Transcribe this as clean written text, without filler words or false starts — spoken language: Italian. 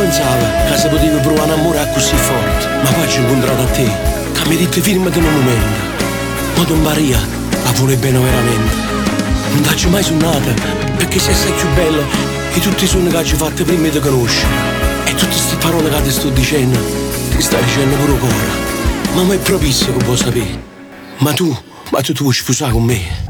pensavo che si poteva provare un amore così forte, ma poi ci ho incontrato a te, che mi hai detto firmati un momento. Ma Don Maria la vuole bene veramente. Non t'ho mai suonata, perché sei più bella di tutti i suoni che ci fatto prima di conoscere. E tutte queste parole che ti sto dicendo, ti stai dicendo pure ora. Ma è proprio che può sapere. Ma tu vuoi sposare con me?